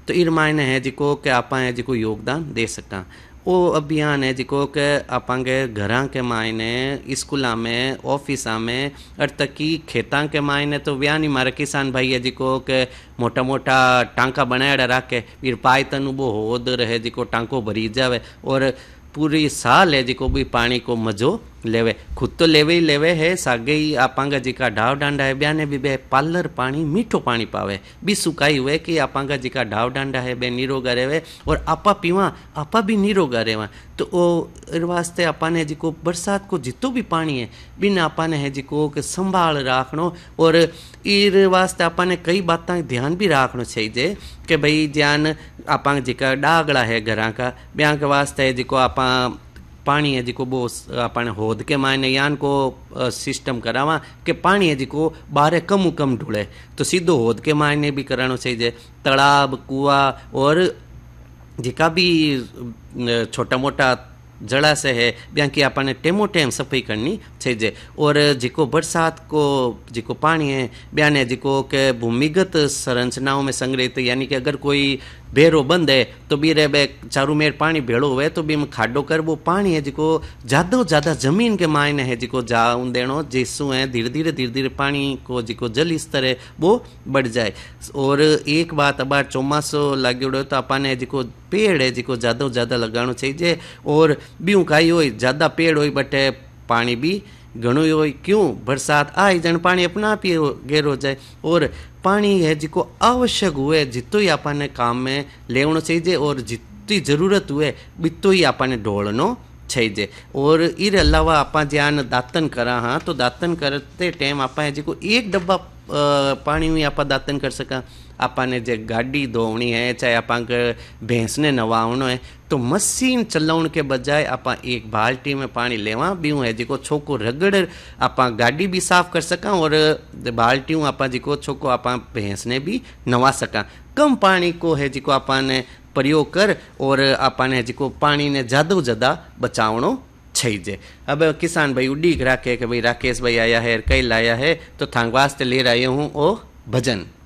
तो इन मायने है जिको कि आप जिको योगदान दे सका। वो अभियान है जिको कि आपांगे घरां के मायने, स्कूलों में, ऑफिसा में, और तक की खेतां के मायने तो व्या नहीं मारे किसान भाई है जिको के मोटा मोटा टांका बनाया राखे, फिर पायतन वो होद रहे जिको टांको भरी जावे और पूरी साल है जिको भी पानी को मजो लेवे। खुद तो लेवे ही लेवे है, सागे ही आपांगा जिका ढाव डांडा है ब्याने भी बे पालर पानी मीठो पानी पावे, भी सुकाई हुए कि आपांगा जिका ढाव डांडा है बे निरोगा रेवे और आपा पीवा आपा भी निरोगा रेवा। तो वो वास्ते आपाने जिको बरसात को जितो भी पानी है बिन आपाने है जिको के संभाल राखनो, और इन वास्ते आपाने कई बातें ध्यान भी राखनो चाहिए कि भाई ध्यान आपांग जिका डागड़ा है घरा का ब्याह के वास्ते है जिको आपा पानी है जिको वो अपन होद के मायने यान को सिस्टम करावा कि पानी है जिको बाहर कम ढूंढे, तो सीधो होद के मायने भी कराना चाहिए। तालाब कुआ और जिका भी छोटा मोटा जलाशय है ब्यां की अपन टेमो टेम सफाई करनी चाहिए। और जिको बरसात को जिको पानी है ब्याने जिको के भूमिगत संरचनाओं में संग्रहित, यानी कि अगर कोई बेरो बंद है तो भी रे बे चारू मेर पानी भेड़ो हुए तो भी खाडो कर वो पानी है जिको ज़्यादा जमीन के मायने है जिको जाऊन देनो, जिसू है धीरे धीरे पानी को जिको जल स्तर है वो बढ़ जाए। और एक बात अब चौमासो लाग्योड़ो तो अपन जिको पेड़ है जिको ज़्यादा लगाना चाहिए, और बीऊ काई हो ज़्यादा पेड़ हो बटे पानी भी घणो हो, क्यों बरसात आई जन पानी अपना आप ही गहरो जाए। और पानी है जिको आवश्यक हुए जितो ही आपने काम में लेवनो चाहिए और जितनी जरूरत हुए बितो ही आपने ढोलनो चाहिए। और इर अलावा आप ज्यान दातन करा हाँ तो दातन करते टाइम आप जिको एक डब्बा पानी में आप दातन कर सका। आपने जे गाड़ी धोवनी है चाहे आप भैंस ने नवावनो है तो मशीन चलाउण के बजाय आप एक बाल्टी में पानी लेवा बीऊ है जिको छोको रगड़ आप गाड़ी भी साफ कर सका और बाल्टी आप जिको छोको आप भैंस ने भी नवा सका। कम पानी को है जिको आपने प्रयोग कर और आपने जिको पानी ने ज़्यादा बचावनो चाहिए। अब किसान भाई उड़ीक राखे कि भाई राकेश भाई आया है कई लाया है तो थांग वास्ते ले रहे हूँ ओ भजन।